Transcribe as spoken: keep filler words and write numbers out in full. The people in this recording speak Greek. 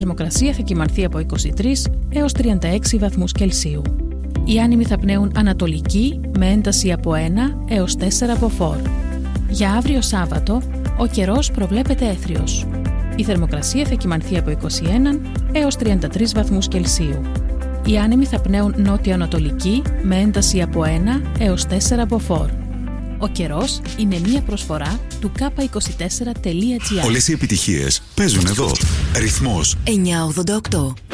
Η θερμοκρασία θα κυμανθεί από είκοσι τρεις έως τριάντα έξι βαθμούς Κελσίου. Οι άνεμοι θα πνέουν ανατολική με ένταση από ένα έως τέσσερα μποφόρ. Για αύριο Σάββατο, ο καιρός προβλέπεται έθριος. Η θερμοκρασία θα κυμανθεί από είκοσι ένα έως τριάντα τρεις βαθμούς Κελσίου. Οι άνεμοι θα πνέουν νότιο-ανατολική με ένταση από ένα έως τέσσερα μποφόρ. Ο καιρός είναι μία προσφορά του κάπα είκοσι τέσσερα τελεία τζι άρ. Όλες οι επιτυχίες παίζουν εδώ. Ρυθμός εννιακόσια ογδόντα οκτώ.